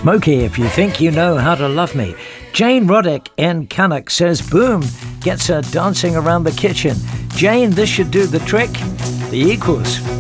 Smokey, if you think you know how to love me. Jane Roddick in Cannock says, boom, gets her dancing around the kitchen. Jane, this should do the trick. The Equals.